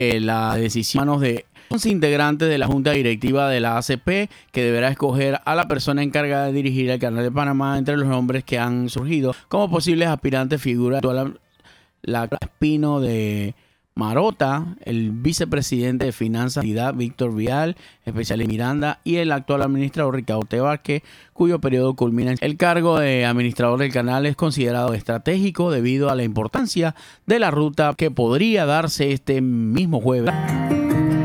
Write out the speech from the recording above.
la decisión en manos de 11 integrantes de la Junta Directiva de la ACP, que deberá escoger a la persona encargada de dirigir el Canal de Panamá entre los nombres que han surgido como posibles aspirantes. Figura la Espino de Marota, el vicepresidente de Finanzas Víctor Vial, especialista en Miranda, y el actual administrador Ricardo Tebarque, cuyo periodo culmina. El cargo de administrador del canal es considerado estratégico debido a la importancia de la ruta que podría darse este mismo jueves.